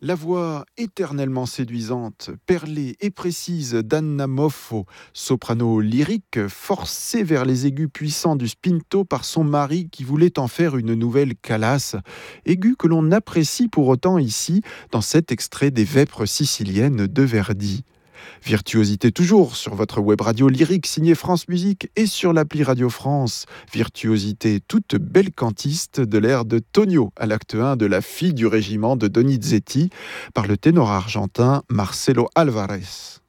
La voix éternellement séduisante, perlée et précise d'Anna Moffo, soprano lyrique, forcée vers les aigus puissants du spinto par son mari qui voulait en faire une nouvelle Calas, aigus que l'on apprécie pour autant ici dans cet extrait des Vêpres siciliennes de Verdi. Virtuosité toujours sur votre web radio lyrique signée France Musique et sur l'appli Radio France. Virtuosité toute belle cantiste de l'ère de Tonio à l'acte 1 de La fille du régiment de Donizetti par le ténor argentin Marcelo Alvarez.